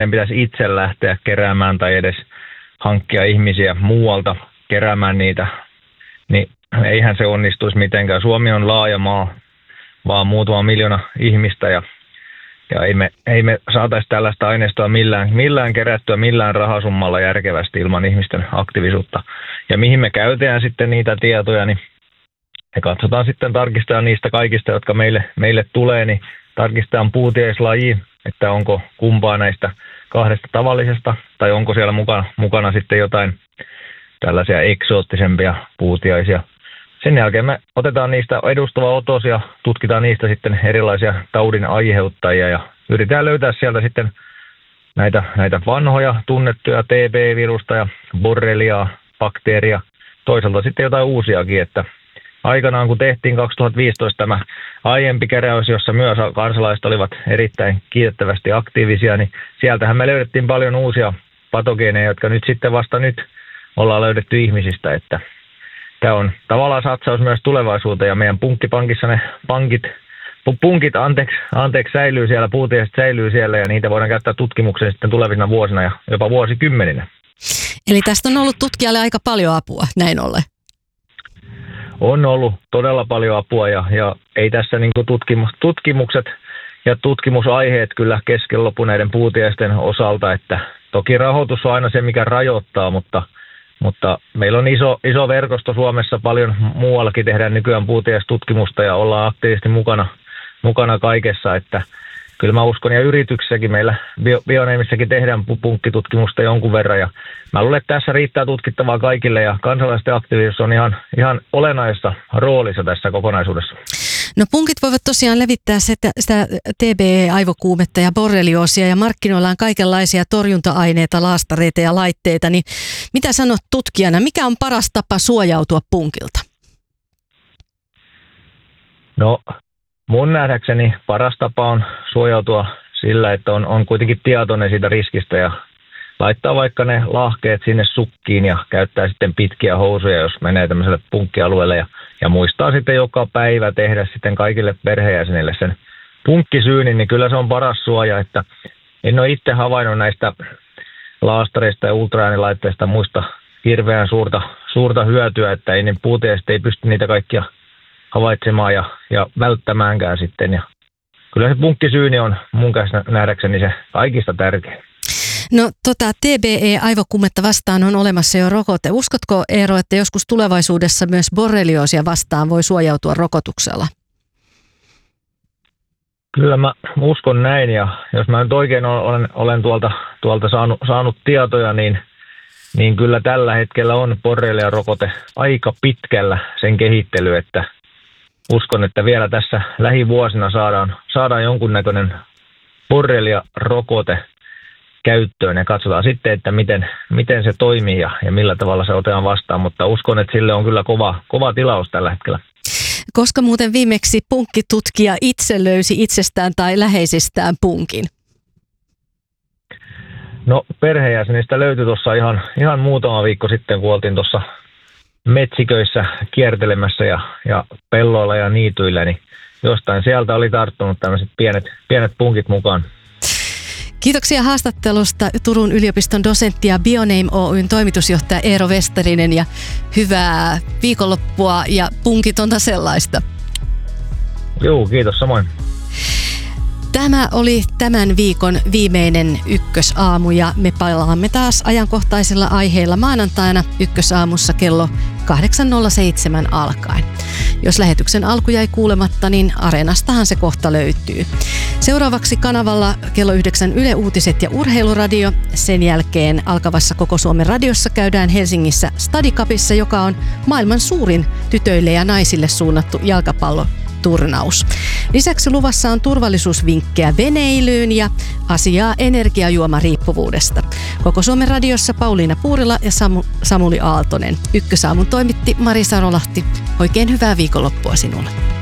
meidän pitäisi itse lähteä keräämään tai edes hankkia ihmisiä muualta keräämään niitä, niin eihän se onnistuisi mitenkään. Suomi on laaja maa, vaan muutama miljoona ihmistä ja ei me saataisi tällaista aineistoa millään kerättyä millään rahasummalla järkevästi ilman ihmisten aktiivisuutta. Ja mihin me käytetään sitten niitä tietoja, niin me katsotaan sitten, tarkistetaan niistä kaikista, jotka meille tulee, niin tarkistetaan puutieslaji, että onko kumpaa näistä kahdesta tavallisesta, tai onko siellä mukana sitten jotain tällaisia eksoottisempia puutiaisia. Sen jälkeen me otetaan niistä edustava otos ja tutkitaan niistä sitten erilaisia taudin aiheuttajia ja yritetään löytää sieltä sitten näitä vanhoja tunnettuja TB-virusta ja borreliaa, bakteeria, toisaalta sitten jotain uusiakin, että aikanaan kun tehtiin 2015 tämä aiempi keräys, jossa myös kansalaiset olivat erittäin kiitettävästi aktiivisia, niin sieltähän me löydettiin paljon uusia patogeeneja, jotka nyt sitten vasta nyt ollaan löydetty ihmisistä, että tämä on tavallaan satsaus myös tulevaisuuteen ja meidän punkkipankissa ne punkit säilyy siellä, puutieset säilyy siellä ja niitä voidaan käyttää tutkimukseen sitten tulevina vuosina ja jopa vuosikymmeninä. Eli tästä on ollut tutkijalle aika paljon apua, näin ollen. On ollut todella paljon apua ja ei tässä niin kuin tutkimukset ja tutkimusaiheet kyllä kesken lopu näiden puutiesten osalta, että toki rahoitus on aina se, mikä rajoittaa, mutta meillä on iso verkosto Suomessa, paljon muuallakin tehdään nykyään puutiestutkimusta ja ollaan aktiivisesti mukana kaikessa, että kyllä mä uskon, ja yrityksissäkin meillä Bionameissakin tehdään punkkitutkimusta jonkun verran, ja mä luulen, että tässä riittää tutkittavaa kaikille, ja kansalaisten aktiivisuus on ihan olennaisessa roolissa tässä kokonaisuudessa. No punkit voivat tosiaan levittää sitä TBE-aivokuumetta ja borrelioosia, ja markkinoilla on kaikenlaisia torjunta-aineita, laastareita ja laitteita, niin mitä sanot tutkijana, mikä on paras tapa suojautua punkilta? No, mun nähdäkseni paras tapa on suojautua sillä, että on kuitenkin tietoinen siitä riskistä ja laittaa vaikka ne lahkeet sinne sukkiin ja käyttää sitten pitkiä housuja, jos menee tämmöiselle punkkialueelle ja muistaa sitten joka päivä tehdä sitten kaikille perheenjäsenille sen punkkisyynin, niin kyllä se on paras suoja, että en ole itse havainnut näistä laastareista ja ultraäänilaitteista muista hirveän suurta hyötyä, että ei ne puutieset ei pysty niitä kaikkia havaitsemaan ja välttämäänkään sitten. Ja kyllä se punkkisyyni on mun kanssa nähdäkseni se kaikista tärkein. No TBE-aivokuumetta vastaan on olemassa jo rokote. Uskotko, Eero, että joskus tulevaisuudessa myös borrelioosia vastaan voi suojautua rokotuksella? Kyllä mä uskon näin, ja jos mä nyt oikein olen tuolta saanut tietoja, niin kyllä tällä hetkellä on borrelia-rokote aika pitkällä sen kehittely, että uskon, että vielä tässä lähivuosina saadaan jonkunnäköinen borrelia-rokote käyttöön ja katsotaan sitten, että miten se toimii ja millä tavalla se otetaan vastaan, mutta uskon, että sille on kyllä kova tilaus tällä hetkellä. Koska muuten viimeksi punkkitutkija itse löysi itsestään tai läheisestään punkin? No perheenjäsenistä löytyi tuossa ihan muutama viikko sitten, kun oltiin tuossa metsiköissä kiertelemässä ja pelloilla ja niityillä, niin jostain sieltä oli tarttunut tämmöiset pienet punkit mukaan. Kiitoksia haastattelusta Turun yliopiston dosentti ja Bioname Oyn toimitusjohtaja Eero Westerinen ja hyvää viikonloppua ja punkitonta sellaista. Joo, kiitos samoin. Tämä oli tämän viikon viimeinen Ykkösaamu ja me palaamme taas ajankohtaisilla aiheilla maanantaina Ykkösaamussa kello 8.07 alkaen. Jos lähetyksen alku jäi kuulematta, niin Areenastahan se kohta löytyy. Seuraavaksi kanavalla kello 9 Yle Uutiset ja Urheiluradio. Sen jälkeen alkavassa Koko Suomen radiossa käydään Helsingissä Stadicupissa, joka on maailman suurin tytöille ja naisille suunnattu jalkapalloturnaus. Lisäksi luvassa on turvallisuusvinkkejä veneilyyn ja asiaa energiajuomariippuvuudesta. Koko Suomen radiossa Pauliina Puurila ja Samuli Aaltonen. Ykkösaamun toimitti Mari Sarolahti. Oikein hyvää viikonloppua sinulle.